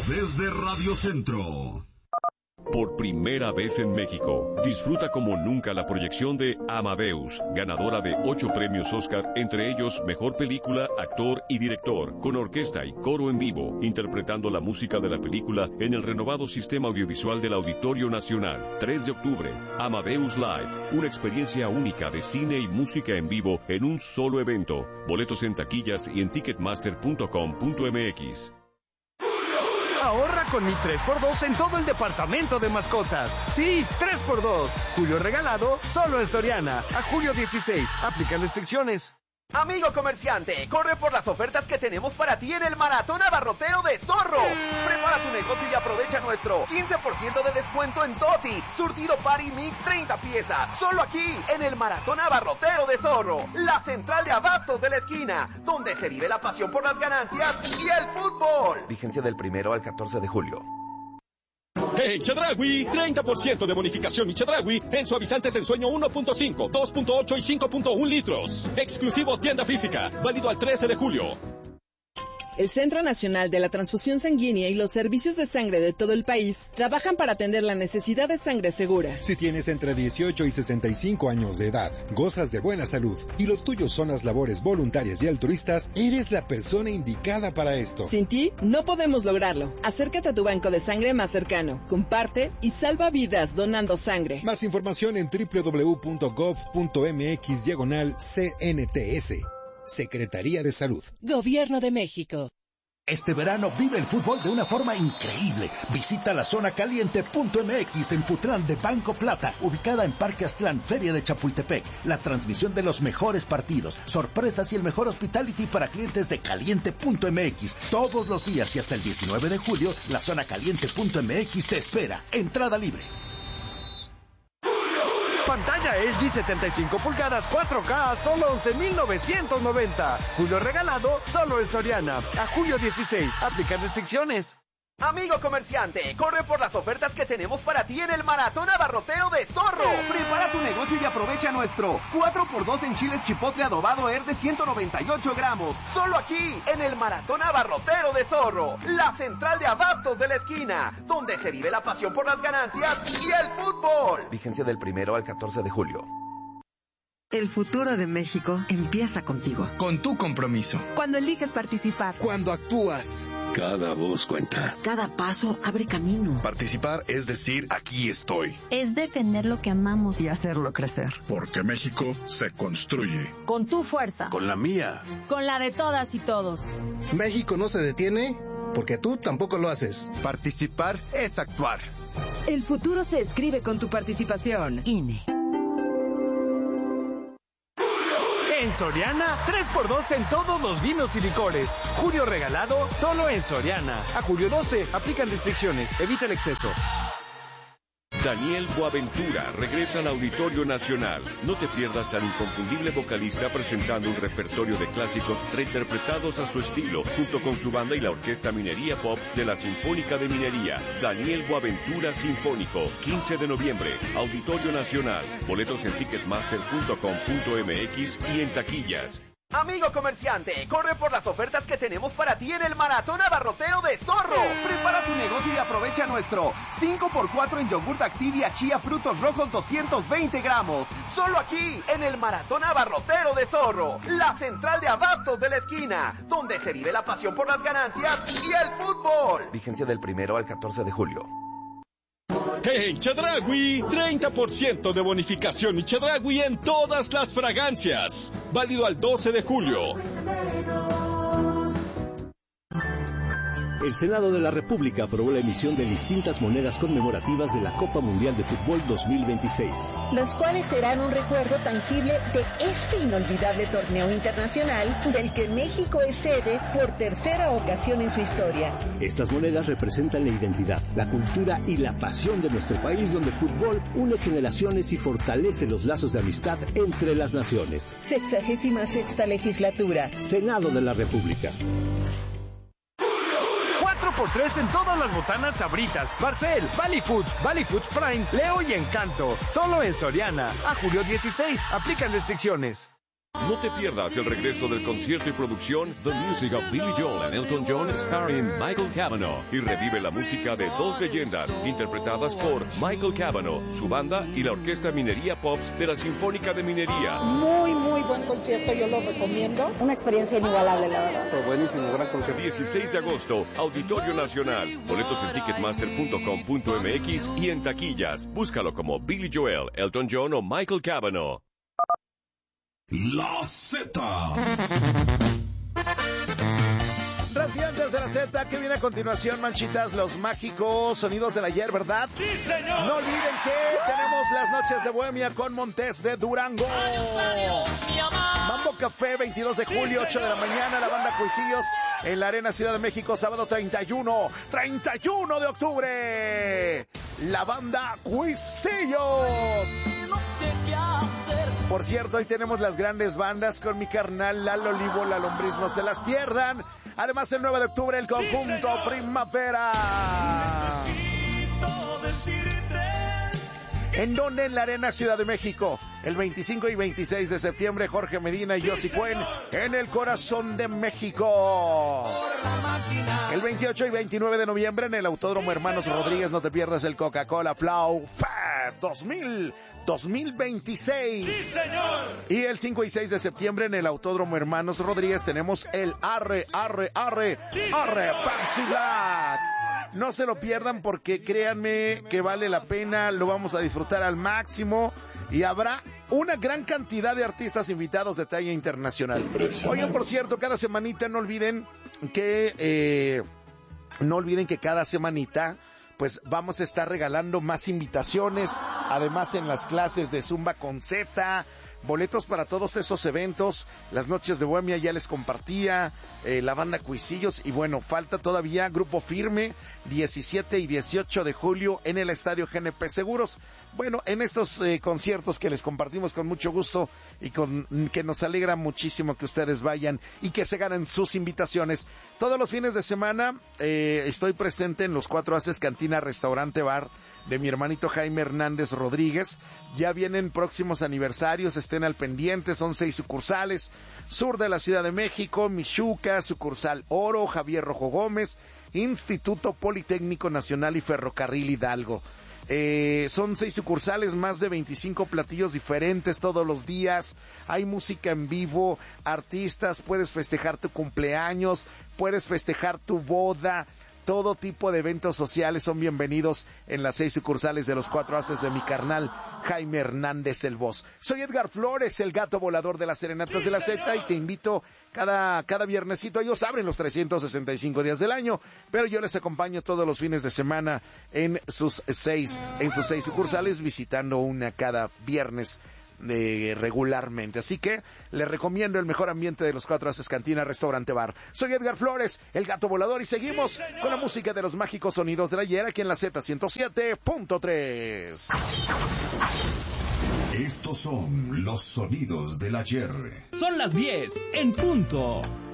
desde Radio Centro. Por primera vez en México, disfruta como nunca la proyección de Amadeus, ganadora de 8 premios Oscar, entre ellos Mejor Película, Actor y Director, con orquesta y coro en vivo, interpretando la música de la película en el renovado sistema audiovisual del Auditorio Nacional. 3 de octubre, Amadeus Live, una experiencia única de cine y música en vivo en un solo evento. Boletos en taquillas y en ticketmaster.com.mx. Ahorra con mi 3x2 en todo el departamento de mascotas. Sí, 3x2. Julio regalado, solo en Soriana. A julio 16. Aplican restricciones. Amigo comerciante, corre por las ofertas que tenemos para ti en el Maratón Abarrotero de Zorro. Prepara tu negocio y aprovecha nuestro 15% de descuento en Totis, surtido Party Mix 30 piezas. Solo aquí, en el Maratón Abarrotero de Zorro, la central de abastos de la esquina, donde se vive la pasión por las ganancias y el fútbol. Vigencia del 1 al 14 de julio. En Chedraui, 30% de bonificación y Chedraui en suavizantes en sueño 1.5, 2.8 y 5.1 litros. Exclusivo tienda física, válido al 13 de julio. El Centro Nacional de la Transfusión Sanguínea y los servicios de sangre de todo el país trabajan para atender la necesidad de sangre segura. Si tienes entre 18 y 65 años de edad, gozas de buena salud y lo tuyo son las labores voluntarias y altruistas, eres la persona indicada para esto. Sin ti, no podemos lograrlo. Acércate a tu banco de sangre más cercano, comparte y salva vidas donando sangre. Más información en www.gov.mx/CNTS. Secretaría de Salud. Gobierno de México. Este verano vive el fútbol de una forma increíble. Visita la zona caliente.mx en Futlán de Banco Plata, ubicada en Parque Aztlán, Feria de Chapultepec. La transmisión de los mejores partidos, sorpresas y el mejor hospitality para clientes de caliente.mx. Todos los días y hasta el 19 de julio, la zona caliente.mx te espera. Entrada libre. Pantalla LG 75 pulgadas 4K a solo 11,990. Julio regalado, solo en Soriana. A julio 16. Aplican restricciones. Amigo comerciante, corre por las ofertas que tenemos para ti en el Maratón Abarrotero de Zorro. Prepara tu negocio y aprovecha nuestro 4x2 en chiles chipotle adobado de 198 gramos. Solo aquí, en el Maratón Abarrotero de Zorro, la central de abastos de la esquina, donde se vive la pasión por las ganancias y el fútbol. Vigencia del 1 al 14 de julio. El futuro de México empieza contigo. Con tu compromiso. Cuando eliges participar. Cuando actúas. Cada voz cuenta. Cada paso abre camino. Participar es decir, aquí estoy. Es defender lo que amamos. Y hacerlo crecer. Porque México se construye. Con tu fuerza. Con la mía. Con la de todas y todos. México no se detiene porque tú tampoco lo haces. Participar es actuar. El futuro se escribe con tu participación. INE. En Soriana, 3x2 en todos los vinos y licores. Julio regalado, solo en Soriana. A julio 12, aplican restricciones. Evita el exceso. Daniel Boaventura regresa al Auditorio Nacional. No te pierdas al inconfundible vocalista presentando un repertorio de clásicos reinterpretados a su estilo, junto con su banda y la Orquesta Minería Pop de la Sinfónica de Minería. Daniel Boaventura Sinfónico, 15 de noviembre, Auditorio Nacional. Boletos en ticketmaster.com.mx y en taquillas. Amigo comerciante, corre por las ofertas que tenemos para ti en el Maratón Abarrotero de Zorro. Prepara tu negocio y aprovecha nuestro 5x4 en yogurt Activia Chía Frutos Rojos 220 gramos. Solo aquí, en el Maratón Abarrotero de Zorro, la central de abastos de la esquina, donde se vive la pasión por las ganancias y el fútbol. Vigencia del 1 al 14 de julio. En Chedraui, 30% de bonificación y Chedraui en todas las fragancias. Válido al 12 de julio. El Senado de la República aprobó la emisión de distintas monedas conmemorativas de la Copa Mundial de Fútbol 2026. Las cuales serán un recuerdo tangible de este inolvidable torneo internacional del que México es sede por tercera ocasión en su historia. Estas monedas representan la identidad, la cultura y la pasión de nuestro país, donde el fútbol une generaciones y fortalece los lazos de amistad entre las naciones. 66ª legislatura. Senado de la República. 4x3 en todas las botanas Sabritas, Barcel, Valley Foods Prime, Leo y Encanto. Solo en Soriana. A julio 16. Aplican restricciones. No te pierdas el regreso del concierto y producción The Music of Billy Joel and Elton John starring Michael Cavanaugh y revive la música de dos leyendas interpretadas por Michael Cavanaugh, su banda y la Orquesta Minería Pops de la Sinfónica de Minería. Muy buen concierto, yo lo recomiendo. Una experiencia inigualable, la verdad. Fue buenísimo, gran concierto. 16 de agosto, Auditorio Nacional. Boletos en ticketmaster.com.mx y en taquillas. Búscalo como Billy Joel, Elton John o Michael Cavanaugh. La Z. Radiantes de la Z, que viene a continuación, manchitas, los mágicos sonidos del ayer, ¿verdad? ¡Sí, señor! No olviden que tenemos las noches de Bohemia con Montés de Durango. Mambo Café, 22 de julio, 8 de la mañana, la banda Cuisillos en la Arena Ciudad de México, sábado 31 de octubre. La banda Cuisillos. No sé qué hacer. Por cierto, hoy tenemos las grandes bandas con mi carnal Lalo Olivo, La Lombriz, no se las pierdan. Además, el 9 de octubre, el conjunto Primavera. Necesito decirte. ¿En dónde? En la Arena Ciudad de México. El 25 y 26 de septiembre, Jorge Medina y Yossi Cuen en el corazón de México. El 28 y 29 de noviembre en el Autódromo Hermanos Rodríguez. No te pierdas el Coca-Cola Flow Fest 2026. ¡Sí, señor! Y el 5 y 6 de septiembre en el Autódromo Hermanos Rodríguez tenemos el Arre Pepsi Black. No se lo pierdan porque créanme que vale la pena, lo vamos a disfrutar al máximo y habrá una gran cantidad de artistas invitados de talla internacional. Oigan, por cierto, cada semanita no olviden que cada semanita pues vamos a estar regalando más invitaciones, además en las clases de Zumba con Z, boletos para todos estos eventos, las noches de Bohemia ya les compartía, la banda Cuisillos, y bueno, falta todavía Grupo Firme, 17 y 18 de julio en el Estadio GNP Seguros. Bueno, en estos conciertos que les compartimos con mucho gusto y que nos alegra muchísimo que ustedes vayan y que se ganen sus invitaciones. Todos los fines de semana estoy presente en los 4 Haces Cantina Restaurante Bar de mi hermanito Jaime Hernández Rodríguez. Ya vienen próximos aniversarios, estén al pendiente, son 6 sucursales. Sur de la Ciudad de México, Michuca, sucursal Oro, Javier Rojo Gómez, Instituto Politécnico Nacional y Ferrocarril Hidalgo. Son 6 sucursales, más de 25 platillos diferentes todos los días, hay música en vivo, artistas, puedes festejar tu cumpleaños, puedes festejar tu boda, todo tipo de eventos sociales son bienvenidos en las 6 sucursales de los 4 Haces de mi carnal Jaime Hernández el Boss. Soy Edgar Flores, el gato volador de las serenatas de la Z, y te invito cada viernesito. Ellos abren los 365 días del año, pero yo les acompaño todos los fines de semana en sus 6 sucursales, visitando una cada viernes regularmente. Así que les recomiendo el mejor ambiente de los 4 Haces Cantina Restaurante Bar. Soy Edgar Flores, el gato volador, y seguimos con la música de los mágicos sonidos del ayer aquí en la Z107.3. Estos son los sonidos del ayer. Son las 10 en punto.